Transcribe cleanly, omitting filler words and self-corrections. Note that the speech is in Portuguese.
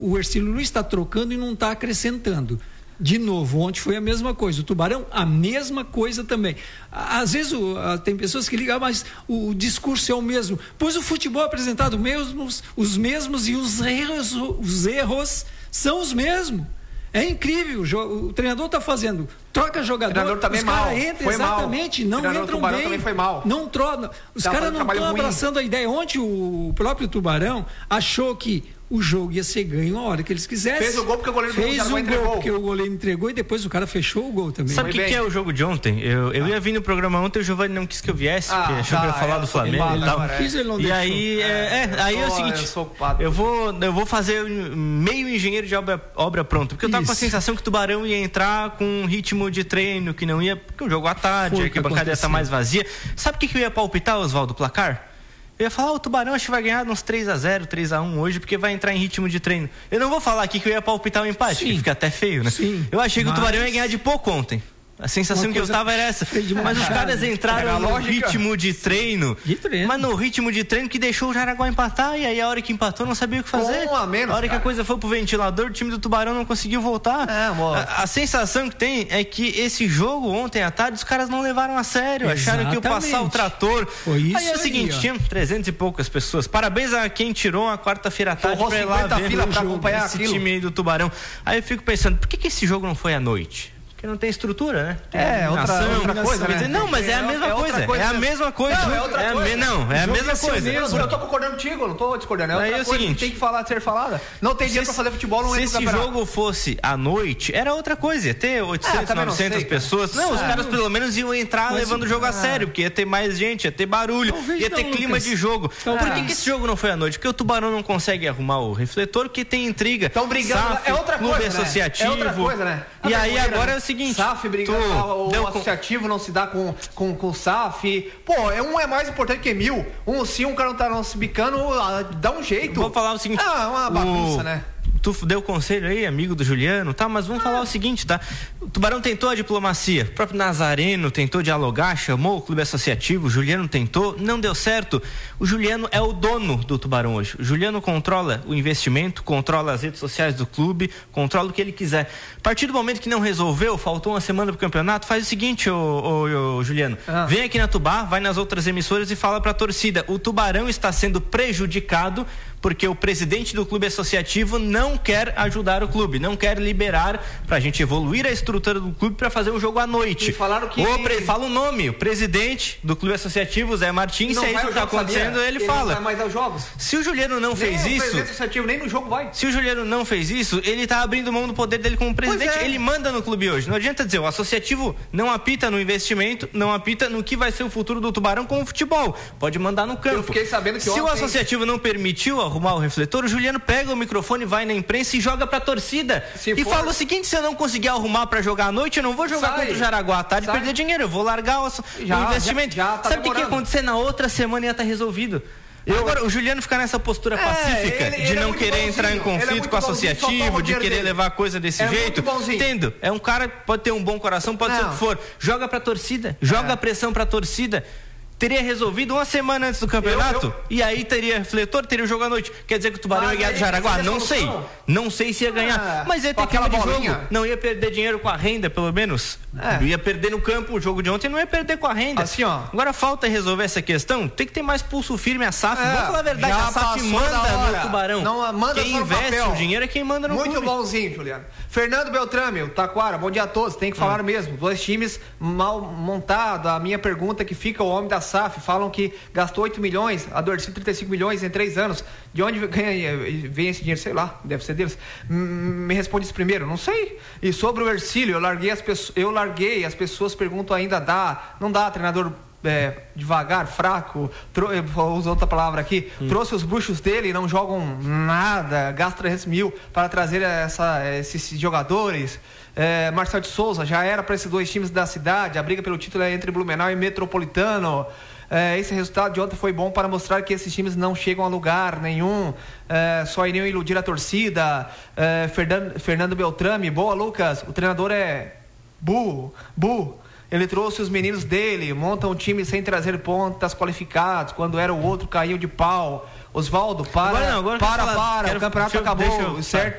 O Hercílio Luiz está trocando e não está acrescentando. De novo, ontem foi a mesma coisa. O Tubarão, a mesma coisa também. Às vezes tem pessoas que ligam, mas o discurso é o mesmo. Pois o futebol é apresentado os mesmos e os erros são os mesmos. É incrível. O treinador está fazendo, troca jogador. O treinador também mal. Entram, exatamente, mal. Não entram bem. Também foi mal. Não troca. Os caras não estão abraçando a ideia. Ontem o próprio Tubarão achou que o jogo ia ser ganho a hora que eles quisessem. Fez o gol porque o goleiro entregou. Porque o goleiro entregou e depois o cara fechou o gol também. Sabe o que é o jogo de ontem? Eu ia vir no programa ontem, o Giovanni não quis que eu viesse, porque achou que eu ia falar do Flamengo e tal. E aí, aí é o seguinte, eu vou fazer meio engenheiro de obra pronta, porque eu tava com a sensação que o Tubarão ia entrar com um ritmo de treino que não ia, porque o jogo à tarde, a bancada ia estar mais vazia. Sabe o que eu ia palpitar, Oswaldo, placar? Eu ia falar, o Tubarão acho que vai ganhar uns 3-0, 3-1 hoje, porque vai entrar em ritmo de treino. Eu não vou falar aqui que eu ia palpitar um empate, que fica até feio, né? Sim, eu achei que o Tubarão ia ganhar de pouco ontem. A sensação que eu tava era essa. Mas os caras entraram no ritmo de treino. Mas no ritmo de treino que deixou o Jaraguá empatar. E aí a hora que empatou não sabia o que fazer. A hora que a coisa foi pro ventilador, o time do Tubarão não conseguiu voltar. A sensação que tem é que esse jogo ontem à tarde os caras não levaram a sério. Acharam que ia passar o trator. Aí é o seguinte, tinha 300 e poucas pessoas. Parabéns a quem tirou a quarta-feira à tarde pra ir lá ver esse time aí do Tubarão. Aí eu fico pensando, por que esse jogo não foi à noite? Porque não tem estrutura, né? Tem outra coisa, né? Não, mas é a mesma coisa. É a mesma coisa. Não, é outra coisa. Não, é a mesma coisa. Eu tô concordando contigo, não tô discordando. Aí é o seguinte, tem que ser falada. Não tem dinheiro pra fazer futebol, não entra no campeonato. Se esse jogo fosse à noite, era outra coisa. Ia ter 800, 900 pessoas. Não, os caras pelo menos iam entrar levando o jogo a sério, porque ia ter mais gente, ia ter barulho, ia ter clima de jogo. Por que esse jogo não foi à noite? Porque o Tubarão não consegue arrumar o refletor, porque tem intriga. Estão brigando. É outra coisa, associativo. É outra coisa, né? E aí agora é o seguinte, SAF briga, o associativo não se dá com o SAF. Pô, um é mais importante que 1000. Se um cara não tá se bicando, dá um jeito. Vou falar o seguinte. É uma bagunça, né? Tu deu conselho aí, amigo do Juliano, tá? Mas vamos falar o seguinte, tá? O Tubarão tentou a diplomacia, o próprio Nazareno tentou dialogar, chamou o clube associativo, o Juliano tentou, não deu certo. O Juliano é o dono do Tubarão hoje. O Juliano controla o investimento, controla as redes sociais do clube, controla o que ele quiser. A partir do momento que não resolveu, faltou uma semana pro campeonato, faz o seguinte, ô Juliano, vem aqui na Tubá, vai nas outras emissoras e fala pra torcida, o Tubarão está sendo prejudicado porque o presidente do clube associativo não quer ajudar o clube, não quer liberar pra gente evoluir a estrutura do clube pra fazer o jogo à noite. E falaram que... Fala o nome, o presidente do clube associativo, Zé Martins, se é isso que tá acontecendo, ele fala. Não vai mais aos jogos. Se o Juliano não fez isso... O presidente associativo nem no jogo vai. Se o Juliano não fez isso, ele tá abrindo mão do poder dele como presidente. Ele manda no clube hoje. Não adianta dizer, o associativo não apita no investimento, não apita no que vai ser o futuro do Tubarão com o futebol. Pode mandar no campo. Eu fiquei sabendo que se o associativo não permitiu arrumar o refletor, o Juliano pega o microfone, vai na imprensa e joga pra torcida. Fala o seguinte, se eu não conseguir arrumar pra jogar à noite, eu não vou jogar contra o Jaraguá à tarde e perder dinheiro, eu vou largar o investimento. Sabe o que ia acontecer? Na outra semana ia estar resolvido. Agora, o Juliano ficar nessa postura pacífica de não querer entrar em conflito com o associativo, de querer levar a coisa desse jeito, entendo, é um cara, pode ter um bom coração, pode ser o que for, joga pra torcida, joga a pressão pra torcida. Teria resolvido uma semana antes do campeonato e aí teria refletor, teria o jogo à noite. Quer dizer que o Tubarão ia ganhar do Jaraguá? Não sei. Não sei se ia ganhar. Mas ia ter clima de jogo. Não ia perder dinheiro com a renda, pelo menos. Ia perder no campo o jogo de ontem, não ia perder com a renda. Assim, ó. Agora falta resolver essa questão. Tem que ter mais pulso firme a SAF. Vamos falar a verdade, a SAF manda no Tubarão. Não, manda quem investe o dinheiro é quem manda no clube. Muito bonzinho, Juliano. Fernando Beltrame, o Taquara, bom dia a todos. Tem que falar mesmo. 2 times mal montados. A minha pergunta que fica o homem da SAF. Falam que gastou 8 milhões, a do Hercílio 35 milhões em 3 anos. De onde vem esse dinheiro? Sei lá, deve ser deles. Me responde isso primeiro, não sei. E sobre o Hercílio, eu larguei, as pessoas perguntam ainda dá, não dá, treinador devagar, fraco, usa outra palavra aqui, trouxe os bruxos dele, não jogam nada, gasta 300 mil para trazer esses jogadores. Marcelo de Souza, já era para esses 2 times da cidade, a briga pelo título é entre Blumenau e Metropolitano. Esse resultado de ontem foi bom para mostrar que esses times não chegam a lugar nenhum, só iriam iludir a torcida. Fernando Beltrame, boa, Lucas, o treinador é burro. Ele trouxe os meninos dele, monta um time sem trazer pontas qualificados, quando era o outro caiu de pau. Oswaldo, para, o campeonato acabou, certo?